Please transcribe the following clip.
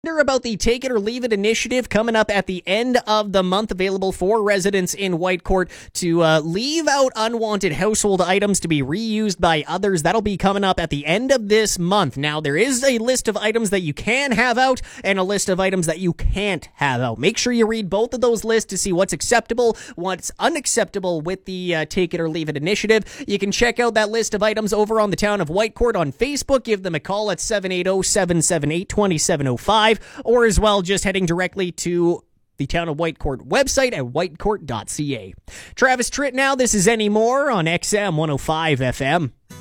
About the Take It or Leave It initiative coming up at the end of the month, available for residents in Whitecourt to leave out unwanted household items to be reused by others. That'll be coming up at the end of this month. Now, there is a list of items that you can have out and a list of items that you can't have out. Make sure you read both of those lists to see what's acceptable, what's unacceptable with the Take It or Leave It initiative. You can check out that list of items over on the Town of Whitecourt on Facebook. Give them a call at 780-778-2705. Or as well, just heading directly to the Town of Whitecourt website at whitecourt.ca. Travis Tritt now. This is Any More on XM 105 FM.